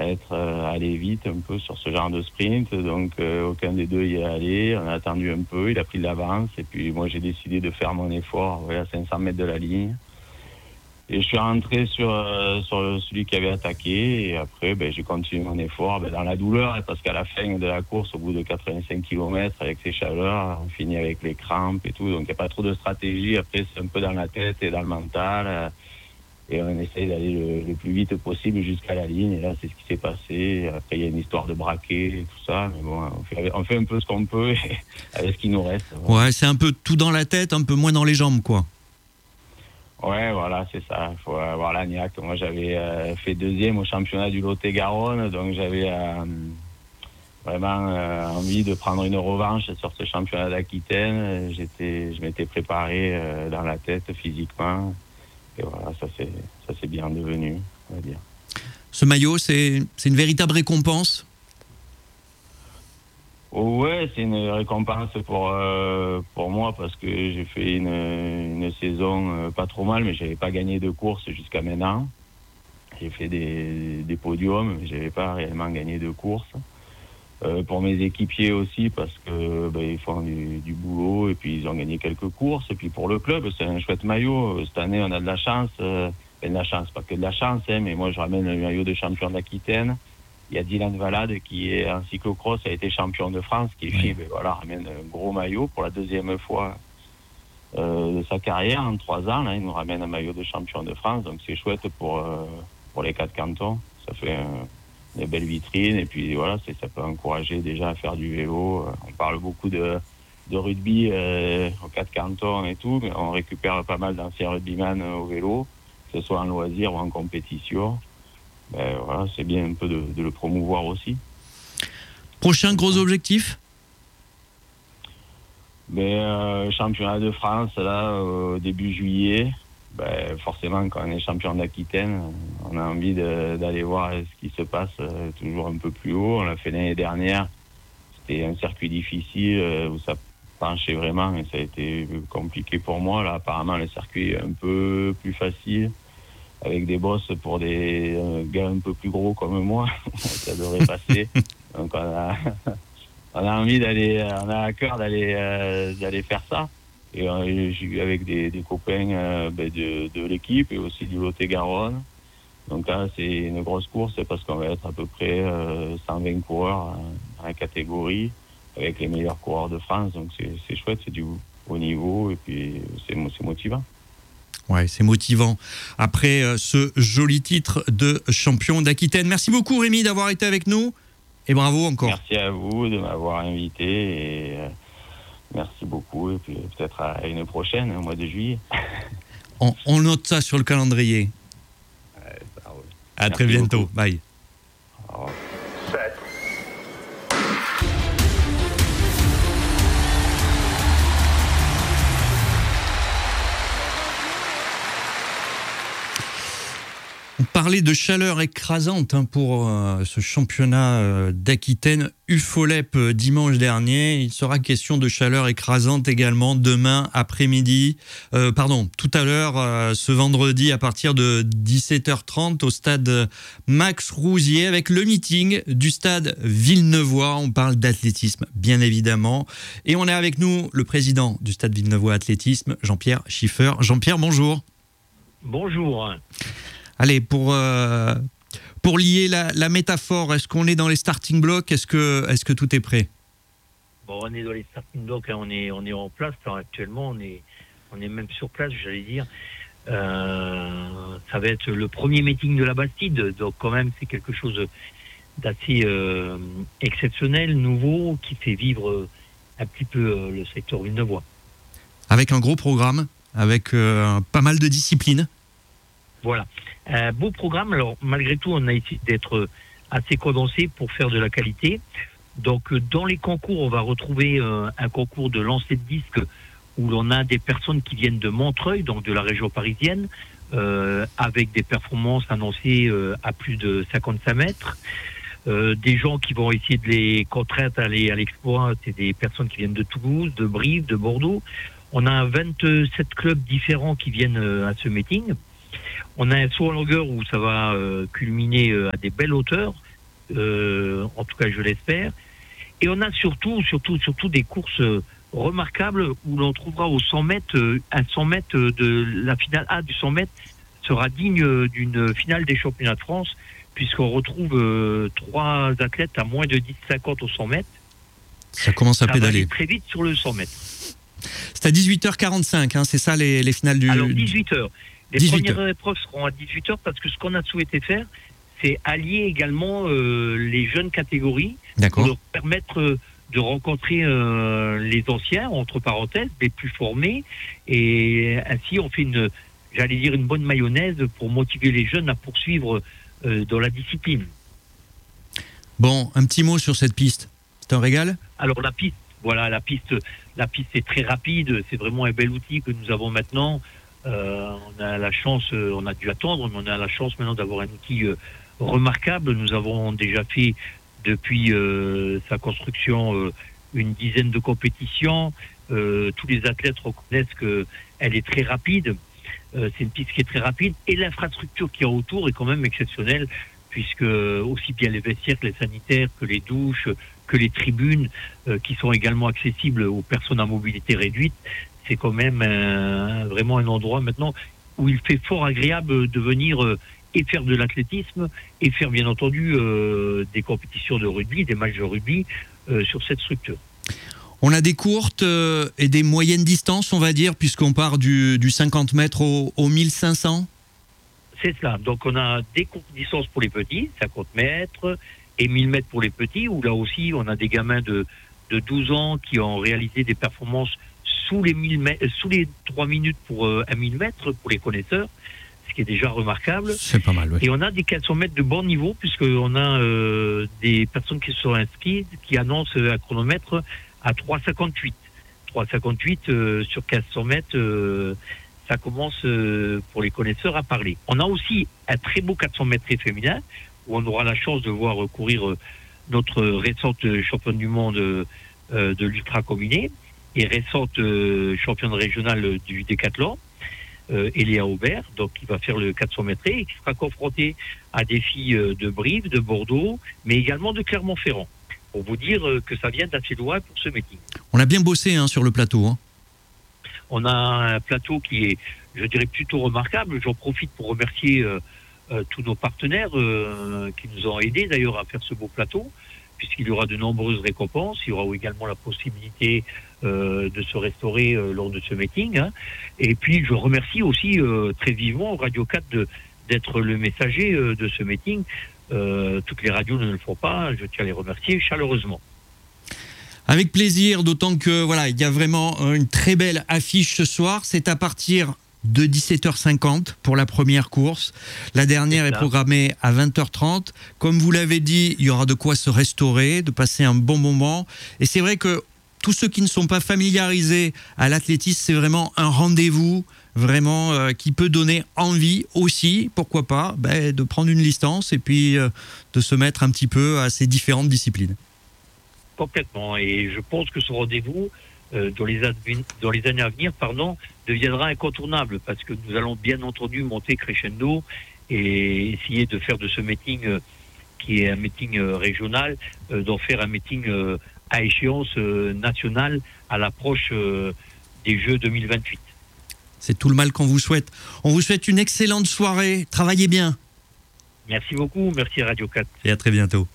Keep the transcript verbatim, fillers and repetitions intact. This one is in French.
à être euh, aller vite un peu sur ce genre de sprint. Donc euh, aucun des deux y est allé. On a attendu un peu, il a pris de l'avance et puis moi j'ai décidé de faire mon effort ouais, à cinq cents mètres de la ligne. Et je suis rentré sur, euh, sur celui qui avait attaqué et après ben, j'ai continué mon effort ben, dans la douleur parce qu'à la fin de la course, au bout de quatre-vingt-cinq kilomètres avec ces chaleurs, on finit avec les crampes et tout. Donc il n'y a pas trop de stratégie. Après c'est un peu dans la tête et dans le mental. Euh, Et on essaye d'aller le, le plus vite possible jusqu'à la ligne. Et là, c'est ce qui s'est passé. Après, il y a une histoire de braquet et tout ça. Mais bon, on fait, on fait un peu ce qu'on peut avec ce qui nous reste. Ouais, c'est un peu tout dans la tête, un peu moins dans les jambes, quoi. Ouais, voilà, c'est ça. Il faut avoir la niaque. Moi, j'avais euh, fait deuxième au championnat du Lot-et-Garonne. Donc, j'avais euh, vraiment euh, envie de prendre une revanche sur ce championnat d'Aquitaine. J'étais, je m'étais préparé euh, dans la tête physiquement. Et voilà, ça c'est, ça c'est bien devenu, on va dire. Ce maillot, c'est, c'est une véritable récompense ? Oh ouais, c'est une récompense pour, euh, pour moi parce que j'ai fait une, une saison euh, pas trop mal, mais j'avais pas gagné de course jusqu'à maintenant. J'ai fait des, des podiums, mais j'avais pas réellement gagné de course. Euh, pour mes équipiers aussi parce que ben, ils font du, du boulot et puis ils ont gagné quelques courses et puis pour le club c'est un chouette maillot. Cette année on a de la chance, euh, ben, de la chance, pas que de la chance hein, mais moi je ramène le maillot de champion d'Aquitaine. Il y a Dylan Valade qui est en cyclocross, a été champion de France, qui est oui. ben, voilà, ramène un gros maillot pour la deuxième fois euh, de sa carrière en trois ans. Là, il nous ramène un maillot de champion de France, donc c'est chouette pour, euh, pour les quatre cantons. Ça fait un une belle vitrine et puis voilà, c'est, ça peut encourager déjà à faire du vélo. On parle beaucoup de, de rugby euh, aux quatre cantons et tout, mais on récupère pas mal d'anciens rugbyman au vélo, que ce soit en loisir ou en compétition. Ben, voilà, c'est bien un peu de, de le promouvoir aussi. Prochain gros objectif ? Ben, euh, championnat de France là au début juillet. Ben, forcément, quand on est champion d'Aquitaine, on a envie de, d'aller voir ce qui se passe euh, toujours un peu plus haut. On l'a fait l'année dernière. C'était un circuit difficile euh, où ça penchait vraiment et ça a été compliqué pour moi. Là, apparemment, le circuit est un peu plus facile avec des bosses pour des euh, gars un peu plus gros comme moi. Ça devrait passer. Donc, on a, on a envie d'aller, on a à cœur d'aller, euh, d'aller faire ça. Et euh, j'ai eu avec des, des copains euh, ben de, de l'équipe et aussi du Lot-et-Garonne. Donc là, c'est une grosse course parce qu'on va être à peu près euh, cent vingt coureurs dans la catégorie avec les meilleurs coureurs de France. Donc c'est, c'est chouette, c'est du haut niveau et puis c'est, c'est motivant. Ouais, c'est motivant. Après euh, ce joli titre de champion d'Aquitaine. Merci beaucoup Rémi d'avoir été avec nous et bravo encore. Merci à vous de m'avoir invité et euh, merci beaucoup et puis peut-être à une prochaine, au mois de juillet. on, on note ça sur le calendrier. Ouais, ça, ouais. À Merci très bientôt. Beaucoup. Bye. Au revoir. On parlait de chaleur écrasante hein, pour euh, ce championnat euh, d'Aquitaine U F O L E P euh, dimanche dernier. Il sera question de chaleur écrasante également demain après-midi. Euh, pardon, tout à l'heure, euh, ce vendredi à partir de dix-sept heures trente au stade Max Rousier avec le meeting du stade Villeneuvois. On parle d'athlétisme, bien évidemment. Et on est avec nous le président du stade Villeneuvois Athlétisme, Jean-Pierre Schiffer. Jean-Pierre, bonjour. Bonjour. Allez, pour, euh, pour lier la, la métaphore, est-ce qu'on est dans les starting blocks ? Est-ce que, est-ce que tout est prêt ? Bon, on est dans les starting blocks, hein, on, est, on est en place. Alors, actuellement, on est, on est même sur place, j'allais dire. Euh, ça va être le premier meeting de la Bastide, donc quand même, c'est quelque chose d'assez euh, exceptionnel, nouveau, qui fait vivre un petit peu euh, le secteur villeneuvois. Avec un gros programme, avec euh, pas mal de disciplines. Voilà. Un beau programme. Alors, malgré tout, on a essayé d'être assez condensé pour faire de la qualité. Donc, dans les concours, on va retrouver euh, un concours de lancer de disque où l'on a des personnes qui viennent de Montreuil, donc de la région parisienne, euh, avec des performances annoncées euh, à plus de cinquante-cinq mètres. Euh, des gens qui vont essayer de les contraindre à aller à l'exploit, c'est des personnes qui viennent de Toulouse, de Brive, de Bordeaux. On a vingt-sept clubs différents qui viennent euh, à ce meeting. On a un saut en longueur où ça va euh, culminer euh, à des belles hauteurs, euh, en tout cas je l'espère. Et on a surtout, surtout, surtout des courses remarquables où l'on trouvera au cent mètres, euh, un cent mètres de la finale A du cent mètres sera digne d'une finale des championnats de France, puisqu'on retrouve euh, trois athlètes à moins de dix cinquante au cent mètres. Ça commence à Ça pédaler. va aller très vite sur le cent mètres. C'est à dix-huit heures quarante-cinq, hein, c'est ça les, les finales du... Alors dix-huit heures. Les dix-huit premières heures. épreuves seront à dix-huit heures parce que ce qu'on a souhaité faire, c'est allier également euh, les jeunes catégories pour D'accord. leur permettre euh, de rencontrer euh, les anciens, entre parenthèses, les plus formés. Et ainsi, on fait une, j'allais dire, une bonne mayonnaise pour motiver les jeunes à poursuivre euh, dans la discipline. Bon, un petit mot sur cette piste. C'est un régal ? Alors la piste, voilà, la piste, la piste est très rapide. C'est vraiment un bel outil que nous avons maintenant. Euh, on a la chance, euh, on a dû attendre, mais on a la chance maintenant d'avoir un outil euh, remarquable. Nous avons déjà fait depuis euh, sa construction euh, une dizaine de compétitions. Euh, tous les athlètes reconnaissent qu'elle est très rapide. Euh, c'est une piste qui est très rapide et l'infrastructure qui est autour est quand même exceptionnelle, puisque aussi bien les vestiaires que les sanitaires, que les douches, que les tribunes, euh, qui sont également accessibles aux personnes à mobilité réduite, c'est quand même un, vraiment un endroit maintenant où il fait fort agréable de venir euh, et faire de l'athlétisme et faire bien entendu euh, des compétitions de rugby, des matchs de rugby euh, sur cette structure. On a des courtes euh, et des moyennes distances, on va dire, puisqu'on part du, du cinquante mètres au, au mille cinq cents. C'est cela. Donc on a des courtes distances pour les petits, cinquante mètres, et mille mètres pour les petits, où là aussi on a des gamins de, de douze ans qui ont réalisé des performances sous les, mille mètres, sous les trois minutes pour euh, un mille mètres pour les connaisseurs, ce qui est déjà remarquable. C'est pas mal, oui. Et on a des quatre cents mètres de bon niveau, puisqu'on a euh, des personnes qui se sont inscrites, qui annoncent un chronomètre à trois cinquante-huit. trois cinquante-huit euh, sur quatre cents mètres, euh, ça commence euh, pour les connaisseurs à parler. On a aussi un très beau quatre cents mètres féminin, où on aura la chance de voir courir euh, notre récente championne du monde euh, de l'ultra combiné et récente euh, championne régionale du décathlon, euh, Eléa Aubert, donc qui va faire le quatre cents mètres et qui sera confrontée à des filles euh, de Brive, de Bordeaux, mais également de Clermont-Ferrand, pour vous dire euh, que ça vient d'assez loin pour ce meeting. On a bien bossé hein, sur le plateau. Hein. On a un plateau qui est, je dirais, plutôt remarquable. J'en profite pour remercier euh, euh, tous nos partenaires euh, qui nous ont aidés d'ailleurs à faire ce beau plateau, puisqu'il y aura de nombreuses récompenses. Il y aura également la possibilité euh, de se restaurer euh, lors de ce meeting. Hein. Et puis, je remercie aussi euh, très vivement Radio quatre de, d'être le messager euh, de ce meeting. Euh, toutes les radios ne le font pas. Je tiens à les remercier chaleureusement. Avec plaisir, d'autant que voilà, il y a vraiment une très belle affiche ce soir. C'est à partir de dix-sept heures cinquante pour la première course. La dernière est, est programmée à vingt heures trente. Comme vous l'avez dit, il y aura de quoi se restaurer, de passer un bon moment. Et c'est vrai que tous ceux qui ne sont pas familiarisés à l'athlétisme, c'est vraiment un rendez-vous vraiment euh, qui peut donner envie aussi, pourquoi pas, ben, de prendre une licence et puis euh, de se mettre un petit peu à ces différentes disciplines. Complètement. Et je pense que ce rendez-vous, euh, dans, les adven- dans les années à venir, pardon, deviendra incontournable, parce que nous allons bien entendu monter crescendo et essayer de faire de ce meeting, euh, qui est un meeting euh, régional, euh, d'en faire un meeting euh, à échéance euh, nationale à l'approche euh, des Jeux deux mille vingt-huit. C'est tout le mal qu'on vous souhaite. On vous souhaite une excellente soirée. Travaillez bien. Merci beaucoup. Merci à Radio quatre. Et à très bientôt.